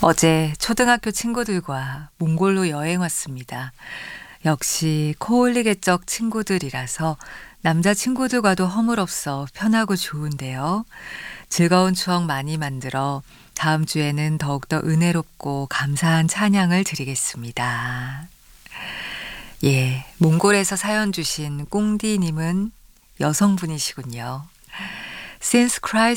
어제 초등학교 친구들과 몽골로 여행 왔습니다. 역시 코올리게적 친구들이라서 남자 친구들과도 허물없어 편하고 좋은데요. 즐거운 추억 많이 만들어 다음 주에는 더욱더 은혜롭고 감사한 찬양을 드리겠습니다. 예, 몽골에서 사연 주신 꽁디님은 여성분이시군요. Since Christ